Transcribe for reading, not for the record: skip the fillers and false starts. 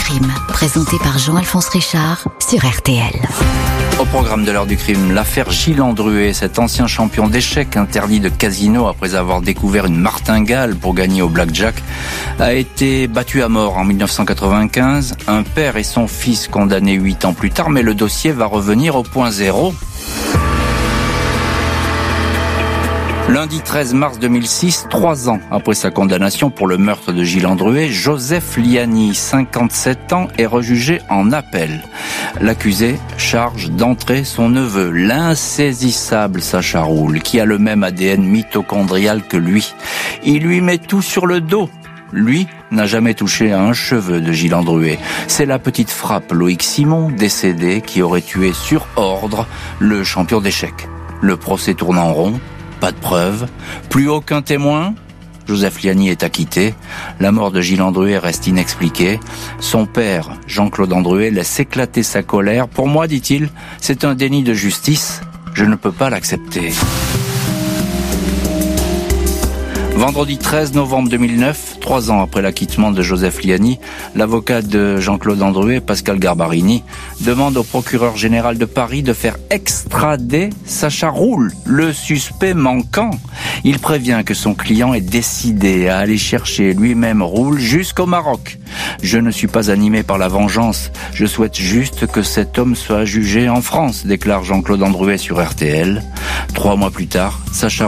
crime, présenté par Jean-Alphonse Richard sur RTL. Au programme de l'heure du crime, l'affaire Gilles Andruet, cet ancien champion d'échecs interdit de casino après avoir découvert une martingale pour gagner au blackjack, a été battu à mort en 1995. Un père et son fils condamnés 8 ans plus tard, mais le dossier va revenir au point zéro. Lundi 13 mars 2006, 3 ans après sa condamnation pour le meurtre de Gilles Andruet, Joseph Liani, 57 ans, est rejugé en appel. L'accusé charge d'entrer son neveu, l'insaisissable Sacha Roule, qui a le même ADN mitochondrial que lui. Il lui met tout sur le dos. Lui n'a jamais touché à un cheveu de Gilles Andruet. C'est la petite frappe Loïc Simon, décédé, qui aurait tué sur ordre le champion d'échecs. Le procès tourne en rond. Pas de preuves, plus aucun témoin. Joseph Liani est acquitté. La mort de Gilles Andruet reste inexpliquée. Son père, Jean-Claude Andruet, laisse éclater sa colère. Pour moi, dit-il, c'est un déni de justice. Je ne peux pas l'accepter. Vendredi 13 novembre 2009, 3 ans après l'acquittement de Joseph Liani, l'avocat de Jean-Claude Andruet, Pascal Garbarini, demande au procureur général de Paris de faire extrader Sacha Roule, le suspect manquant. Il prévient que son client est décidé à aller chercher lui-même Roule jusqu'au Maroc. Je ne suis pas animé par la vengeance, je souhaite juste que cet homme soit jugé en France, déclare Jean-Claude Andruet sur RTL. 3 mois plus tard, Sacha